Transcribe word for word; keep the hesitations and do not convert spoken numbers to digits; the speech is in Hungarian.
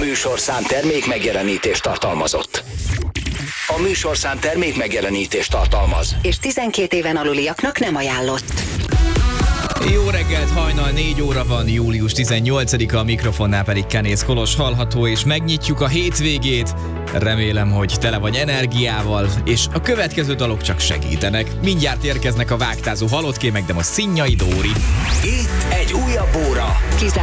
műsorszám termék megjelenítést tartalmazott. A műsorszám termék megjelenítést tartalmaz. És tizenkét éven aluliaknak nem ajánlott. Jó reggelt, hajnal négy óra van, július tizennyolcadika, a mikrofonnál pedig Kenész Kolos hallható, és megnyitjuk a hétvégét. Remélem, hogy tele vagy energiával, és a következő dalok csak segítenek. Mindjárt érkeznek a vágtázó halottkémek, de most Szinyai Dóri. Itt egy újabb óra.